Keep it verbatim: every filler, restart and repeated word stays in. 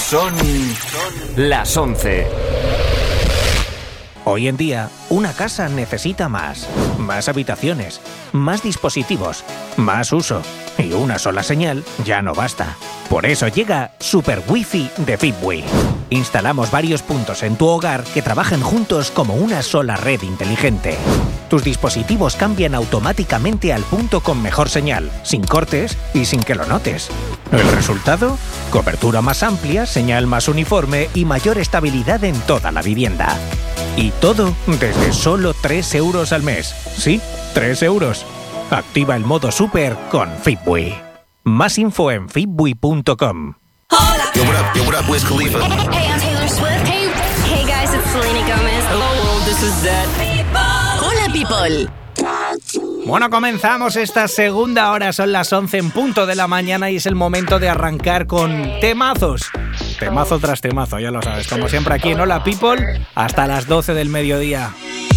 Son las once. Hoy en día, una casa necesita más. Más habitaciones, más dispositivos, más uso. Y una sola señal ya no basta. Por eso llega Super Wi-Fi de Fitbee. Instalamos varios puntos en tu hogar que trabajan juntos como una sola red inteligente. Tus dispositivos cambian automáticamente al punto con mejor señal, sin cortes y sin que lo notes. ¿El resultado? Cobertura más amplia, señal más uniforme y mayor estabilidad en toda la vivienda. Y todo desde solo tres euros al mes. Sí, tres euros. Activa el modo Super con Fitbee. Más info en fitbee punto com. Hola. Yo, what up? Yo, what up? Wiz Khalifa. Hey, hey, I'm Taylor Swift. Hey, hey guys, it's Selena Gomez. Hello world, this is Zed. Hola people. Bueno, comenzamos esta segunda hora, son las once en punto de la mañana y es el momento de arrancar con temazos. Temazo tras temazo, ya lo sabes, como siempre aquí en Hola People, hasta las doce del mediodía.